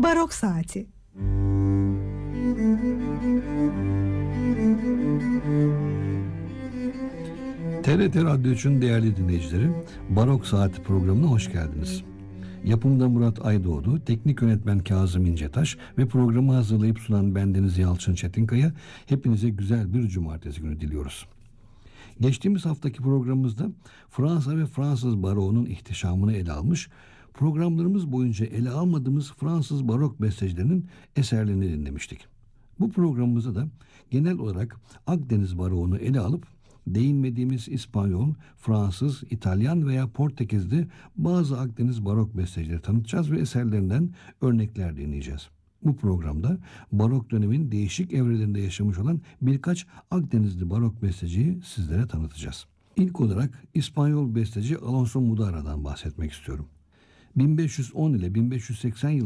Barok Saati. TRT Radyo için değerli dinleyicilerim, Barok Saati programına hoş geldiniz. Yapımda Murat Aydoğdu, teknik yönetmen Kazım İncetaş ve programı hazırlayıp sunan bendeniz Yalçın Çetinkaya, hepinize güzel bir cumartesi günü diliyoruz. Geçtiğimiz haftaki programımızda Fransa ve Fransız baroğunun ihtişamını ele almış, programlarımız boyunca ele almadığımız Fransız barok bestecilerinin eserlerini dinlemiştik. Bu programımızda da genel olarak Akdeniz baroğunu ele alıp değinmediğimiz İspanyol, Fransız, İtalyan veya Portekizli bazı Akdeniz barok bestecileri tanıtacağız ve eserlerinden örnekler dinleyeceğiz. Bu programda barok dönemin değişik evrelerinde yaşamış olan birkaç Akdenizli barok besteciyi sizlere tanıtacağız. İlk olarak İspanyol besteci Alonso Mudara'dan bahsetmek istiyorum. 1510 ile 1580 yılları